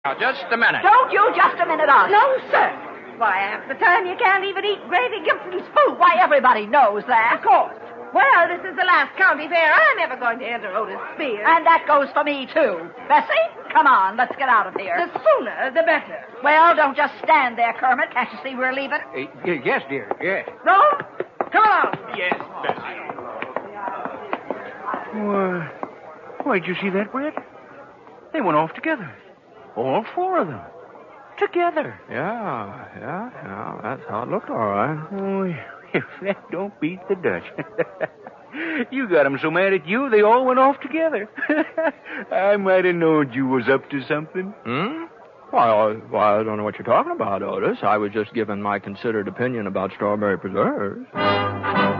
Now, just a minute. Don't you just a minute us. No, sir. Why, half the time you can't even eat Grady Gibson's food. Why, everybody knows that. Of course. Well, this is the last county fair I'm ever going to enter Otis Spears. And that goes for me, too. Bessie, come on, let's get out of here. The sooner, the better. Well, don't just stand there, Kermit. Can't you see we're leaving? Yes, dear, yes. Rome, come on. Yes, Bessie. Why, did you see that, Brett? They went off together. All four of them. Together. Yeah. That's how it looked, all right. Oh, if that don't beat the Dutch. You got them so mad at you, they all went off together. I might have known you was up to something. Well, I don't know what you're talking about, Otis. I was just giving my considered opinion about strawberry preserves.